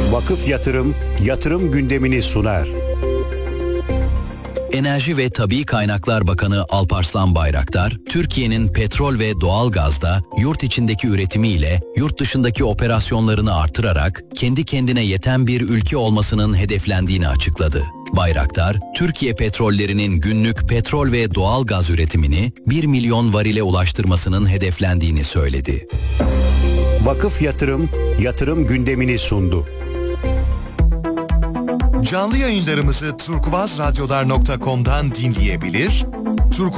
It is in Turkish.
Vakıf Yatırım, yatırım gündemini sunar. Enerji ve Tabii Kaynaklar Bakanı Alparslan Bayraktar, Türkiye'nin petrol ve doğalgazda yurt içindeki üretimiyle yurt dışındaki operasyonlarını artırarak kendi kendine yeten bir ülke olmasının hedeflendiğini açıkladı. Bayraktar, Türkiye petrollerinin günlük petrol ve doğalgaz üretimini 1 milyon varile ulaştırmasının hedeflendiğini söyledi. Vakıf Yatırım, yatırım gündemini sundu. Canlı yayınlarımızı turkuazradyolar.com'dan dinleyebilir,